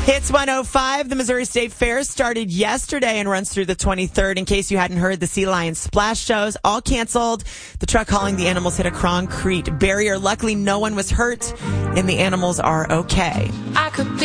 Hits 105. The Missouri State Fair started yesterday and runs through the 23rd. In case you hadn't heard, the Sea Lion Splash shows all canceled. The truck hauling the animals hit a concrete barrier. Luckily, no one was hurt, and the animals are okay. I could be